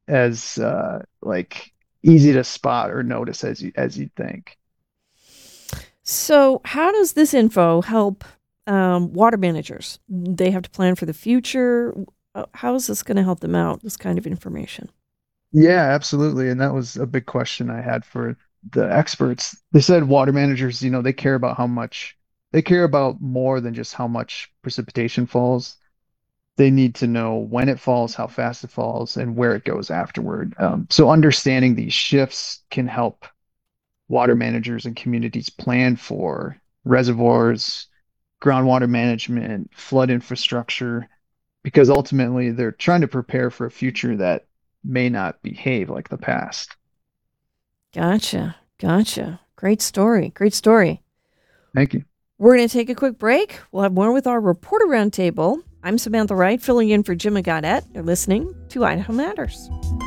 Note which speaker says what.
Speaker 1: as like easy to spot or notice as you'd think.
Speaker 2: So, how does this info help water managers? They have to plan for the future. How is this going to help them out, this kind of information?
Speaker 1: Yeah, absolutely. And that was a big question I had for the experts. They said water managers, they care about they care about more than just how much precipitation falls. They need to know when it falls, how fast it falls, and where it goes afterward. So understanding these shifts can help water managers and communities plan for reservoirs, groundwater management, flood infrastructure, because ultimately they're trying to prepare for a future that may not behave like the past.
Speaker 2: Gotcha. Gotcha. Great story. Great story.
Speaker 1: Thank you.
Speaker 2: We're going to take a quick break. We'll have more with our reporter roundtable. I'm Samantha Wright, filling in for Jim Gaudette. You're listening to Idaho Matters.